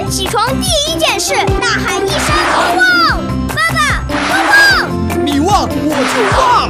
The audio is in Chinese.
天起床第一件事，大喊一声“旺”，爸爸，旺旺！ 你旺我就旺。